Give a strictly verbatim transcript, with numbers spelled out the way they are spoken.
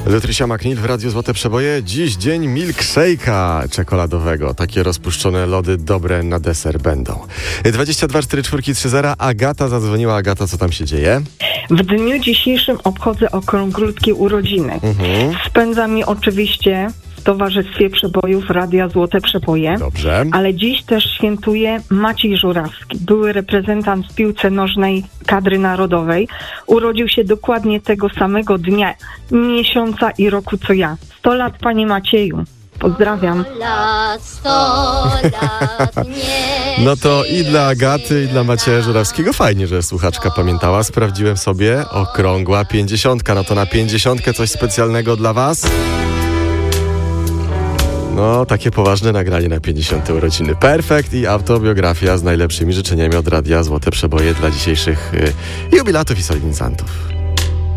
Lutrysia McNeil w Radiu Złote Przeboje. Dziś dzień milkshake'a czekoladowego. Takie rozpuszczone lody dobre na deser będą. dwadzieścia dwa cztery cztery trzy zero. Agata zadzwoniła. Agata, co tam się dzieje? W dniu dzisiejszym obchodzę okrąglutkie urodziny. Mhm. Spędzam je oczywiście w Towarzystwie Przebojów Radia Złote Przeboje. Dobrze. Ale dziś też świętuje Maciej Żurawski, były reprezentant w piłce nożnej kadry narodowej. Urodził się dokładnie tego samego dnia, miesiąca i roku co ja. sto lat, panie Macieju. Pozdrawiam. No to i dla Agaty, i dla Macieja Żurawskiego fajnie, że słuchaczka pamiętała. Sprawdziłem sobie, okrągła pięćdziesiątka. No to na pięćdziesiątkę coś specjalnego dla was? No, takie poważne nagranie na pięćdziesiąte urodziny. Perfekt i autobiografia z najlepszymi życzeniami od Radia Złote Przeboje dla dzisiejszych y, jubilatów i solenizantów.